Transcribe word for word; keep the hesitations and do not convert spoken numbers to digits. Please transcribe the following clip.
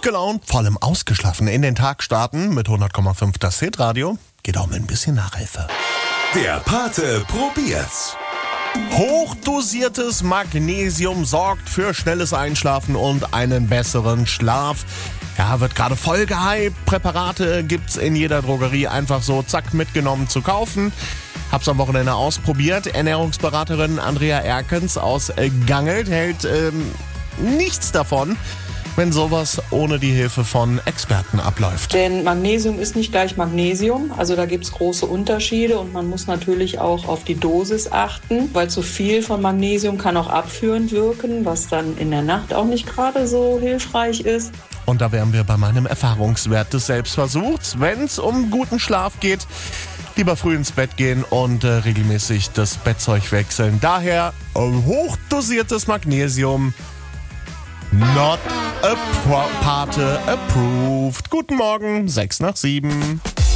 Gut gelaunt, vor allem ausgeschlafen in den Tag starten mit hundert Komma fünf das Hitradio. Geht auch mit ein bisschen Nachhilfe. Der Pate probiert's. Hochdosiertes Magnesium sorgt für schnelles Einschlafen und einen besseren Schlaf. Ja, wird gerade voll gehypt. Präparate gibt's in jeder Drogerie einfach so zack mitgenommen zu kaufen. Hab's am Wochenende ausprobiert. Ernährungsberaterin Andrea Erkens aus äh, Gangelt hält ähm, nichts davon, wenn sowas ohne die Hilfe von Experten abläuft. Denn Magnesium ist nicht gleich Magnesium, also da gibt es große Unterschiede und man muss natürlich auch auf die Dosis achten, weil zu viel von Magnesium kann auch abführend wirken, was dann in der Nacht auch nicht gerade so hilfreich ist. Und da wären wir bei meinem Erfahrungswert des Selbstversuchs. Wenn es um guten Schlaf geht, lieber früh ins Bett gehen und äh, regelmäßig das Bettzeug wechseln. Daher äh, hochdosiertes Magnesium. Not a Pate approved. Guten Morgen, sechs nach sieben.